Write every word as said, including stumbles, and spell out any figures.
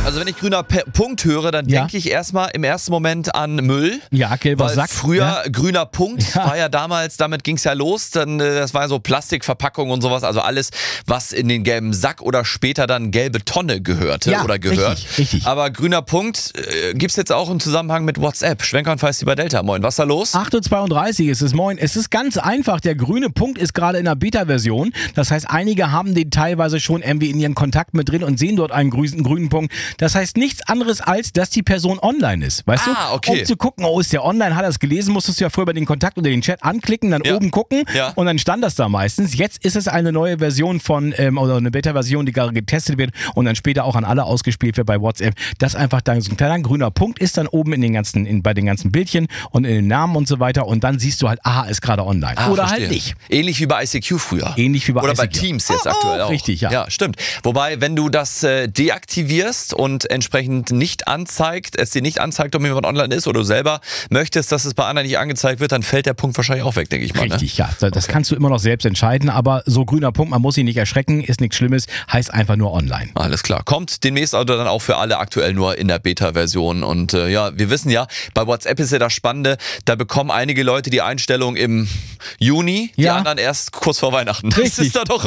Also wenn ich grüner P- Punkt höre, dann Ja. denke ich erstmal im ersten Moment an Müll. Ja, gelber Weil Sack. früher Ja. grüner Punkt Ja. war ja damals, damit ging es ja los, dann, äh, das war so Plastikverpackung und sowas, also alles, was in den gelben Sack oder später dann gelbe Tonne gehörte Ja, oder gehört. richtig, richtig. Aber grüner Punkt äh, gibt es jetzt auch im Zusammenhang mit WhatsApp. Schwenker und Feisty bei Delta. Moin, was ist da los? acht Uhr zweiunddreißig ist es, moin. Es ist ganz einfach, der grüne Punkt ist gerade in der Beta-Version. Das heißt, einige haben den teilweise schon irgendwie in ihren Kontakt mit drin und sehen dort einen grünen, grünen Punkt. Das heißt nichts anderes, als dass die Person online ist. Weißt Ah, du? okay. Um zu gucken, oh, ist der online, hat er es gelesen, musstest du ja vorher bei den Kontakt oder den Chat anklicken, dann Ja. oben gucken Ja. und dann stand das da meistens. Jetzt ist es eine neue Version von, ähm, oder eine Beta-Version, die gerade getestet wird und dann später auch an alle ausgespielt wird bei WhatsApp. Das einfach dann so ein kleiner grüner Punkt ist dann oben in den ganzen, in, bei den ganzen Bildchen und in den Namen und so weiter und dann siehst du halt, aha, ist gerade online. Ah, oder verstehe. halt nicht. Ähnlich wie bei I C Q früher. Ähnlich wie bei Oder I bei C Q. Teams jetzt Oh, oh, aktuell auch. richtig, ja. Ja, stimmt. Wobei, wenn du das äh, deaktivierst und entsprechend nicht anzeigt, es dir nicht anzeigt, ob jemand online ist oder du selber möchtest, dass es bei anderen nicht angezeigt wird, dann fällt der Punkt wahrscheinlich auch weg, denke ich mal. Richtig, ne? ja. Das das kannst du immer noch selbst entscheiden, aber so grüner Punkt, man muss sich nicht erschrecken, ist nichts Schlimmes, heißt einfach nur online. Alles klar. Kommt demnächst also dann auch für alle aktuell nur in der Beta-Version. Und äh, ja, wir wissen ja, bei WhatsApp ist ja das Spannende, da bekommen einige Leute die Einstellung im Juni, die Ja. anderen erst kurz vor Weihnachten. Das Richtig. ist da doch